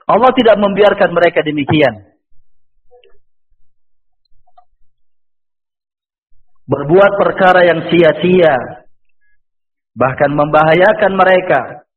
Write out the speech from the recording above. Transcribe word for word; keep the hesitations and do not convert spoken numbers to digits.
Allah tidak membiarkan mereka demikian. Berbuat perkara yang sia-sia, bahkan membahayakan mereka.